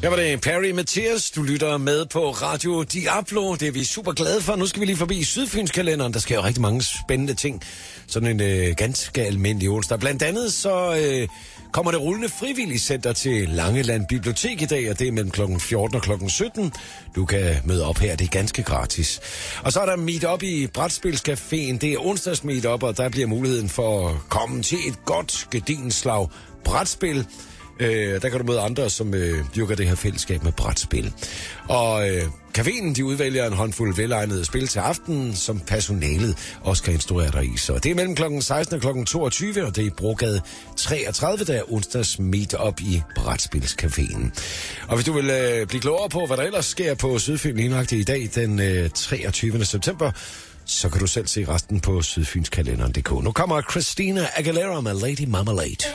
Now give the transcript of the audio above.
Her var det Perry Mathias. Du lytter med på Radio Diablo. Det er vi super glade for. Nu skal vi lige forbi Sydfynskalenderen. Der sker jo rigtig mange spændende ting. Sådan en ganske almindelig onsdag. Blandt andet så kommer det rullende frivilligcenter til Langeland Bibliotek i dag, og det er mellem kl. 14 og kl. 17. Du kan møde op her, det er ganske gratis. Og så er der meet-up i Brætspilscaféen. Det er onsdags meet-up, og der bliver muligheden for at komme til et godt gedinslag brætspil. Der kan du møde andre, som dyrker det her fællesskab med brætspil. Og caféen, de udvælger en håndfuld velegnede spil til aftenen, som personalet også kan instruere dig i. Så det er mellem kl. 16 og kl. 22, og det er i Brogade 33, der er onsdags meet-up i Brætspilscaféen. Og hvis du vil blive klogere på, hvad der ellers sker på Sydfyn lige i dag, den 23. september, så kan du selv se resten på sydfynskalenderen.dk. Nu kommer Christina Aguilera med Lady Marmalade.